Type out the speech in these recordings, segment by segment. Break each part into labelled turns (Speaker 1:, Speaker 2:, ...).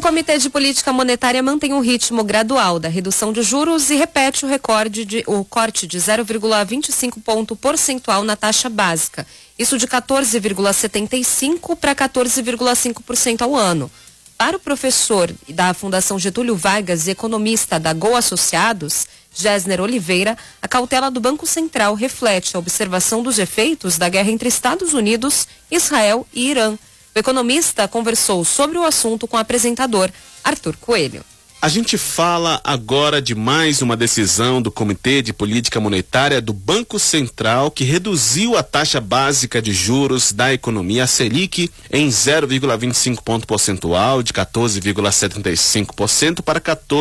Speaker 1: Comitê de Política Monetária mantém um ritmo gradual da redução de juros e repete o corte de 0,25 ponto percentual na taxa básica. Isso de 14,75% para 14,5% ao ano. Para o professor da Fundação Getúlio Vargas e economista da Go Associados, Gessner Oliveira, a cautela do Banco Central reflete a observação dos efeitos da guerra entre Estados Unidos, Israel e Irã. O economista conversou sobre o assunto com o apresentador Arthur Coelho.
Speaker 2: A gente fala agora de mais uma decisão do Comitê de Política Monetária do Banco Central, que reduziu a taxa básica de juros da economia, a Selic, em 0,25 ponto percentual, de 14,75% para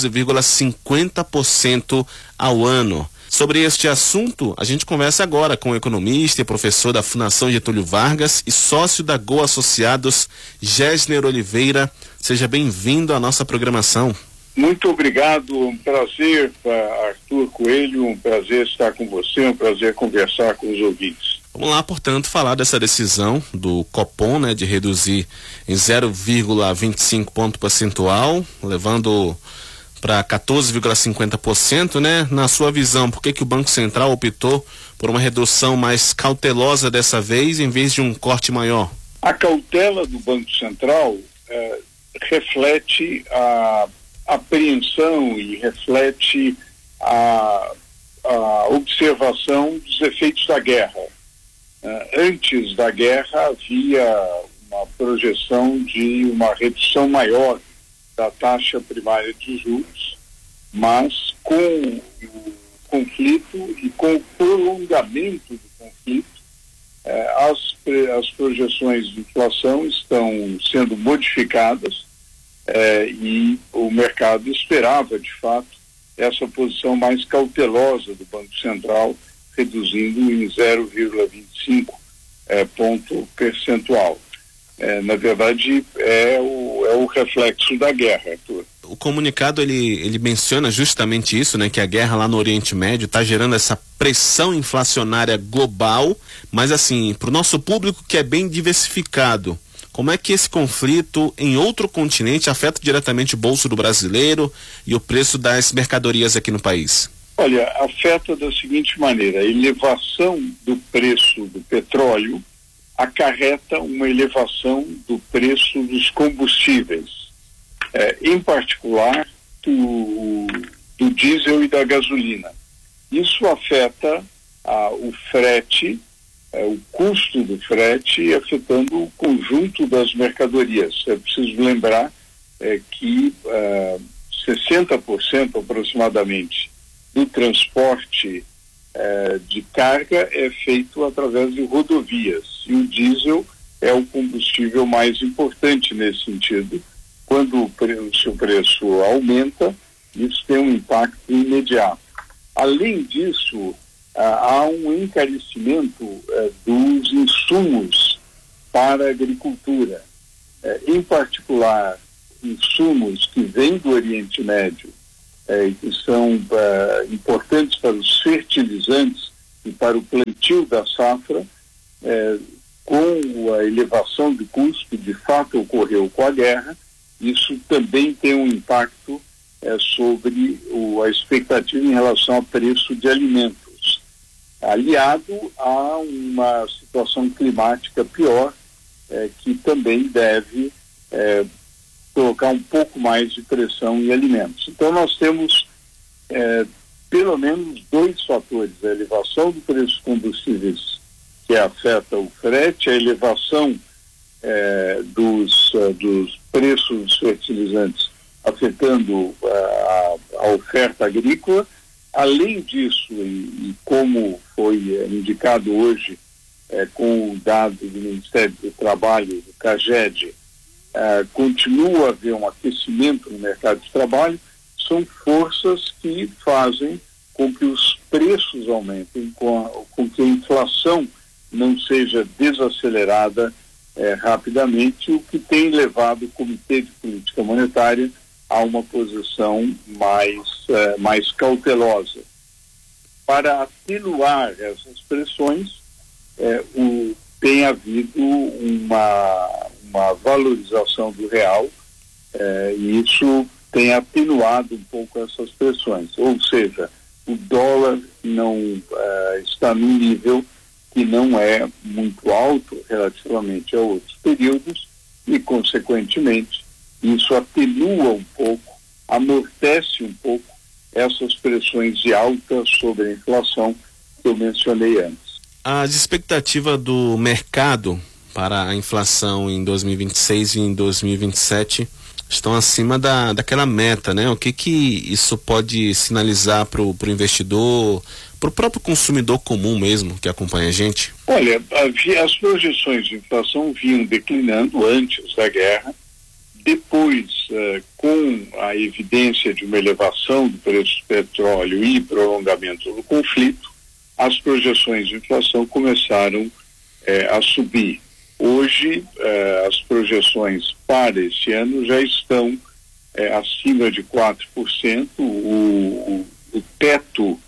Speaker 2: 14,50% ao ano. Sobre este assunto, a gente conversa agora com o economista e professor da Fundação Getúlio Vargas e sócio da Go Associados, Gessner Oliveira. Seja bem-vindo à nossa programação.
Speaker 3: Muito obrigado, um prazer, Arthur Coelho, um prazer estar com você, um prazer conversar com os ouvintes.
Speaker 2: Vamos lá, portanto, falar dessa decisão do Copom, né, de reduzir em 0,25 ponto percentual, levando para 14,50%, né? Na sua visão, por que o Banco Central optou por uma redução mais cautelosa dessa vez, em vez de um corte maior?
Speaker 3: A cautela do Banco Central reflete a apreensão e reflete a observação dos efeitos da guerra. Antes da guerra havia uma projeção de uma redução maior da taxa primária de juros, mas com o conflito e com o prolongamento do conflito, as projeções de inflação estão sendo modificadas e o mercado esperava, de fato, essa posição mais cautelosa do Banco Central, reduzindo em 0,25 ponto percentual. Na verdade, é o reflexo da guerra, Arthur.
Speaker 2: O comunicado, ele menciona justamente isso, né? Que a guerra lá no Oriente Médio está gerando essa pressão inflacionária global, mas assim, para o nosso público que é bem diversificado, como é que esse conflito em outro continente afeta diretamente o bolso do brasileiro e o preço das mercadorias aqui no país?
Speaker 3: Olha, afeta da seguinte maneira: a elevação do preço do petróleo acarreta uma elevação do preço dos combustíveis, em particular do diesel e da gasolina. Isso afeta o frete, o custo do frete, afetando o conjunto das mercadorias. É preciso lembrar que 60% aproximadamente do transporte de carga é feito através de rodovias, e o diesel é o combustível mais importante nesse sentido. Quando o seu preço aumenta, isso tem um impacto imediato. Além disso, há um encarecimento dos insumos para a agricultura, em particular insumos que vêm do Oriente Médio, e que são importantes para os fertilizantes e para o plantio da safra, com a elevação de custo, de fato ocorreu com a guerra. Isso também tem um impacto sobre a expectativa em relação ao preço de alimentos, aliado a uma situação climática pior, que também deve colocar um pouco mais de pressão em alimentos. Então nós temos pelo menos dois fatores: a elevação do preço dos combustíveis, que afeta o frete, a elevação dos preços dos fertilizantes, afetando a oferta agrícola. Além disso, e como foi indicado hoje com o dado do Ministério do Trabalho, do CAGED, continua a haver um aquecimento no mercado de trabalho. São forças que fazem com que os preços aumentem, com que a inflação não seja desacelerada rapidamente, o que tem levado o Comitê de Política Monetária a uma posição mais cautelosa. Para atenuar essas pressões, tem havido uma valorização do real E isso tem atenuado um pouco essas pressões. Ou seja, o dólar não está num nível que não é muito alto relativamente a outros períodos e, consequentemente, isso atenua um pouco, amortece um pouco essas pressões de alta sobre a inflação que eu mencionei antes.
Speaker 2: As expectativas do mercado para a inflação em 2026 e em 2027 estão acima daquela meta, né? O que isso pode sinalizar para o investidor, para o próprio consumidor comum mesmo que acompanha a gente?
Speaker 3: Olha, as projeções de inflação vinham declinando antes da guerra. Depois, com a evidência de uma elevação do preço do petróleo e prolongamento do conflito, as projeções de inflação começaram a subir. Hoje, as projeções para esse ano já estão acima de 4%. O teto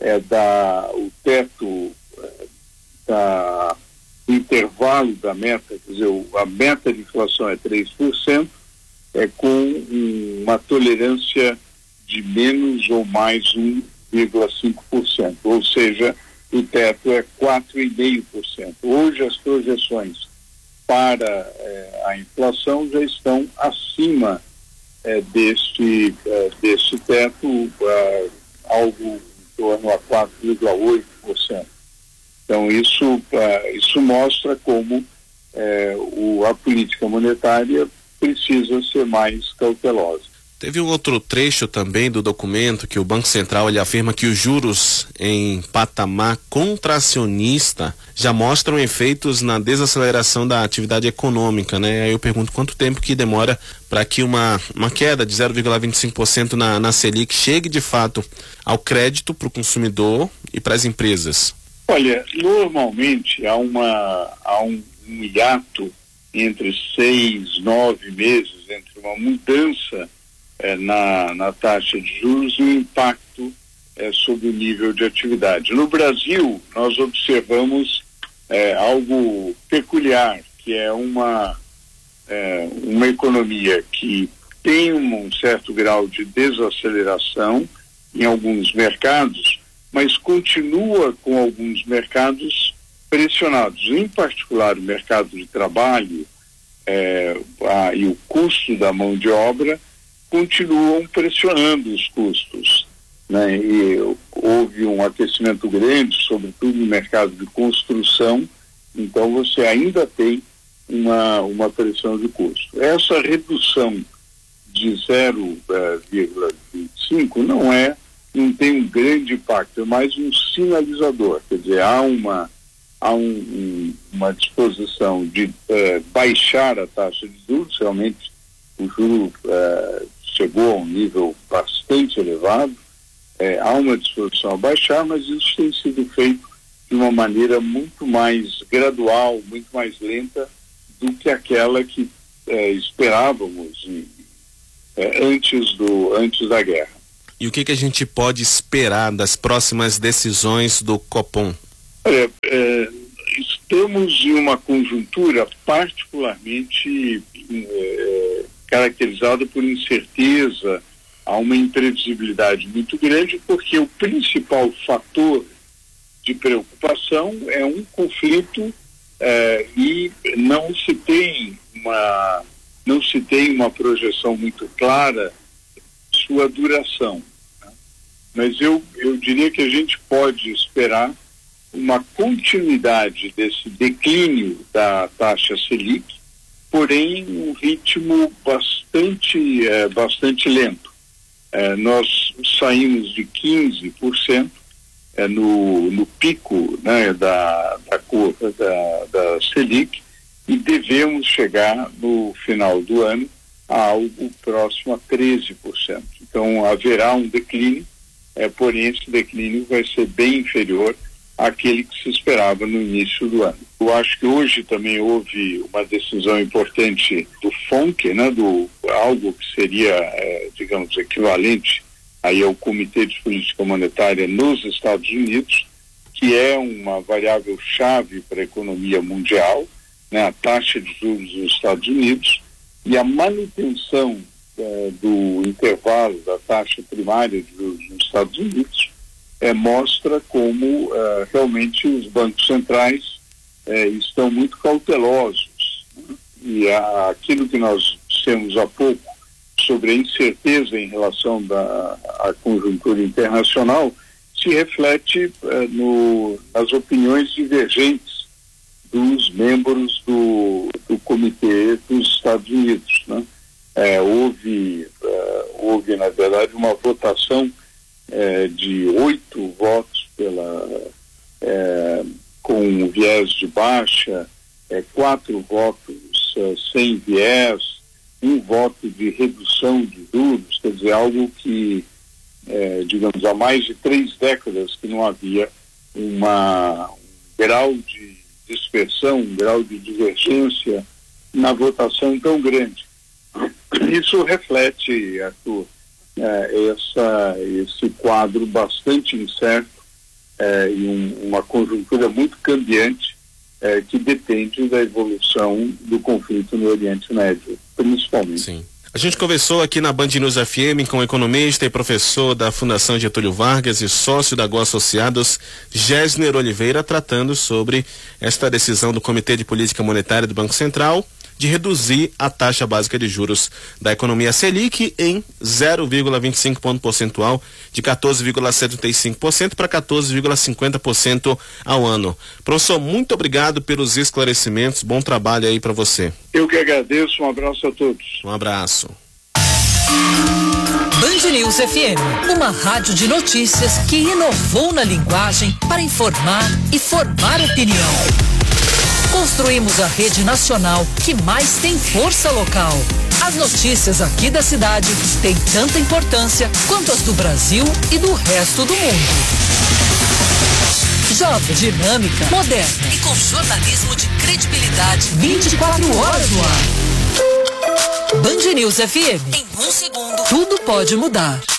Speaker 3: do intervalo da meta, quer dizer, a meta de inflação é 3%, com uma tolerância de menos ou mais 1,5%, ou seja, o teto é 4,5%. Hoje as projeções para a inflação já estão acima deste teto, algo em torno a 4,8%. Então isso mostra como a política monetária precisa ser mais cautelosa.
Speaker 2: Teve um outro trecho também do documento que o Banco Central ele afirma que os juros em patamar contracionista já mostram efeitos na desaceleração da atividade econômica, né? Aí eu pergunto quanto tempo que demora para que uma queda de 0,25% na Selic chegue de fato ao crédito para o consumidor e para as empresas.
Speaker 3: Olha, normalmente há um hiato entre 6, 9 meses entre uma mudança na taxa de juros e o impacto sobre o nível de atividade. No Brasil, nós observamos algo peculiar, que é uma economia que tem um certo grau de desaceleração em alguns mercados, mas continua com alguns mercados pressionados, em particular o mercado de trabalho e o custo da mão de obra continuam pressionando os custos, né? E houve um aquecimento grande, sobretudo no mercado de construção, então você ainda tem uma pressão de custo. Essa redução de 0,25 não tem um grande impacto, é mais um sinalizador, quer dizer, há uma disposição de baixar a taxa de juros, realmente o juro chegou a um nível bastante elevado, há uma disposição a baixar, mas isso tem sido feito de uma maneira muito mais gradual, muito mais lenta do que aquela que esperávamos antes da guerra.
Speaker 2: E o que a gente pode esperar das próximas decisões do Copom?
Speaker 3: Estamos em uma conjuntura particularmente caracterizada por incerteza, há uma imprevisibilidade muito grande, porque o principal fator de preocupação é um conflito e não se tem uma projeção muito clara de sua duração. Mas eu diria que a gente pode esperar uma continuidade desse declínio da taxa Selic, porém um ritmo bastante lento. Nós saímos de 15% no pico, né, da curva da Selic, e devemos chegar no final do ano a algo próximo a 13%. Então haverá um declínio, porém esse declínio vai ser bem inferior àquele que se esperava no início do ano. Eu acho que hoje também houve uma decisão importante do FONC, né, algo que seria, digamos, equivalente aí ao Comitê de Política Monetária nos Estados Unidos, que é uma variável chave para a economia mundial, né, a taxa de juros dos Estados Unidos, e a manutenção do intervalo da taxa primária dos Estados Unidos mostra como realmente os bancos centrais estão muito cautelosos, né? E aquilo que nós dissemos há pouco sobre a incerteza em relação à conjuntura internacional se reflete nas opiniões divergentes dos membros do Comitê dos Estados Unidos, né? Houve, na verdade, uma votação de 8 votos com viés de baixa, 4 votos sem viés, 1 voto de redução de juros, quer dizer, algo que, digamos, há mais de 3 décadas que não havia um grau de dispersão, um grau de divergência na votação tão grande. Isso reflete, Arthur, esse quadro bastante incerto e uma conjuntura muito cambiante que depende da evolução do conflito no Oriente Médio, principalmente.
Speaker 2: Sim. A gente conversou aqui na Band News FM com o economista e professor da Fundação Getúlio Vargas e sócio da Go Associados, Gessner Oliveira, tratando sobre esta decisão do Comitê de Política Monetária do Banco Central de reduzir a taxa básica de juros da economia Selic em 0,25 ponto percentual, de 14,75% para 14,50% ao ano. Professor, muito obrigado pelos esclarecimentos, bom trabalho aí para você.
Speaker 3: Eu que agradeço, um abraço a todos.
Speaker 2: Um abraço.
Speaker 4: Band News FM, uma rádio de notícias que inovou na linguagem para informar e formar opinião. Construímos a rede nacional que mais tem força local. As notícias aqui da cidade têm tanta importância quanto as do Brasil e do resto do mundo. Jovem, dinâmica, moderna e com jornalismo de credibilidade 24 horas no ar. Band News FM. Em 1 segundo, tudo pode mudar.